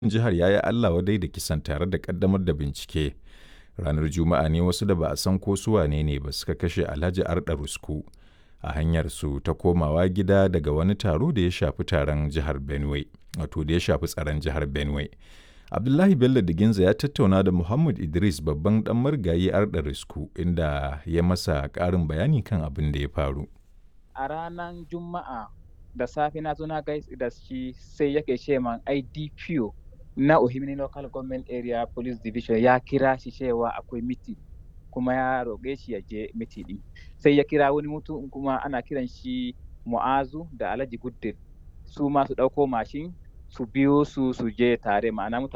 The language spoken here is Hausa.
jihar ya yi Allah wadai da kisan tare da ƙaddamar da bincike. Ranar Juma'a ne wasu da ba a san ko su wane ne ba suka kashe Alhaji Arda Rusku a hanyarsu ta komawa gida daga wani taro da ya shafi taron jihar Benue, wato da ya shafi tsaron jihar Benue. Abdullahi Bello Diginza ya tattauna da Muhammad Idris babban ɗan marigayi Arda Rusku inda ya masa ƙarin bayani kan abin da ya faru. A ranar Juma'a da safe na zo na gaisa da shi sai yake ce man IDPO na Ohimini Local Government Area Police Division ya kira shi cewa akwai miti kuma ya roƙe shi ya je miti ɗin. Sai ya kira wani mutum kuma ana kiran shi Mu'azu da Alhaji Guddin su ma su ɗauko mashin su biyo su je tare ma'ana